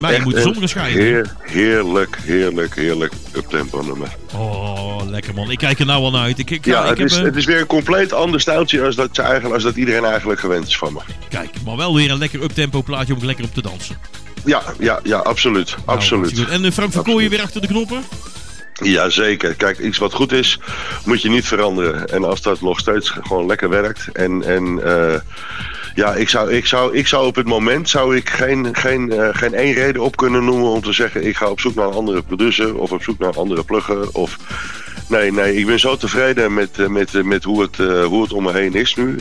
Maar je moet de zon gaan schijnen. Heerlijk uptempo nummer. Oh, lekker man. Ik kijk er nou al naar uit. Het is weer een compleet ander stijltje als dat iedereen eigenlijk gewend is van me. Kijk, maar wel weer een lekker uptempo plaatje om lekker op te dansen. Ja, absoluut. Nou, absoluut. En Frank van Kooijen weer achter de knoppen? Jazeker. Kijk, iets wat goed is, moet je niet veranderen. En als dat nog steeds gewoon lekker werkt. Ik zou op het moment geen één reden op kunnen noemen om te zeggen ik ga op zoek naar een andere producer of op zoek naar een andere plugger. Nee, ik ben zo tevreden met hoe het om me heen is nu.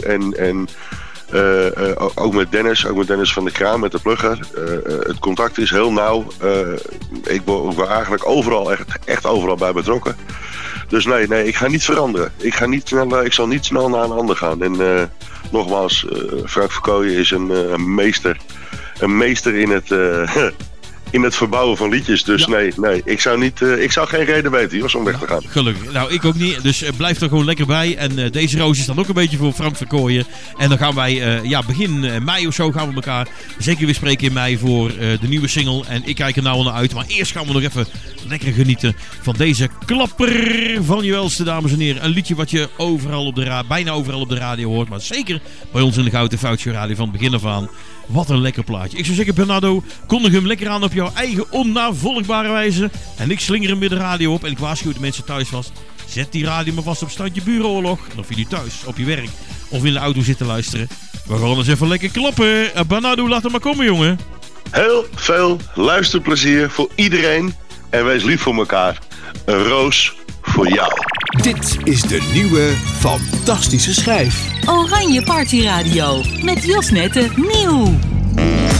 Ook met Dennis van de Kraan, met de plugger. Het contact is heel nauw. Ik word eigenlijk overal, echt overal bij betrokken. Dus nee, ik ga niet veranderen. Ik zal niet snel naar een ander gaan. En nogmaals, Frank van Kooijen is een meester. Een meester in het verbouwen van liedjes. Dus nee, ik zou geen reden weten hier om weg te gaan. Gelukkig. Nou, ik ook niet. Dus blijf er gewoon lekker bij. En deze roos is dan ook een beetje voor Frank van Kooijen. En dan gaan wij begin mei of zo gaan we elkaar zeker weer spreken in mei voor de nieuwe single. En ik kijk er nou al naar uit. Maar eerst gaan we nog even lekker genieten van deze klapper van je welste, dames en heren. Een liedje wat je bijna overal op de radio hoort. Maar zeker bij ons in de Gouden Foutje Radio van het begin af aan. Wat een lekker plaatje. Ik zou zeggen, Bernardo, kondig hem lekker aan op jouw eigen onnavolgbare wijze. En ik slinger hem weer de radio op. En ik waarschuw de mensen thuis vast. Zet die radio maar vast op standje burenoorlog. En of je nu thuis, op je werk of in de auto zit te luisteren. We gaan eens even lekker klappen. Bernardo, laat hem maar komen, jongen. Heel veel luisterplezier voor iedereen. En wees lief voor elkaar. Een roos voor jou. Dit is de nieuwe fantastische schijf. Oranje Party Radio met Jos Netten nieuw.